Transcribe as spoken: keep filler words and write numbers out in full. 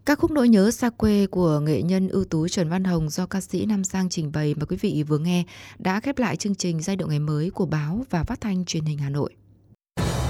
Ca khúc Nỗi nhớ xa quê của nghệ nhân ưu tú Trần Văn Hồng do ca sĩ Nam Sang trình bày mà quý vị vừa nghe đã khép lại chương trình Giai điệu ngày mới của báo và phát thanh truyền hình Hà Nội.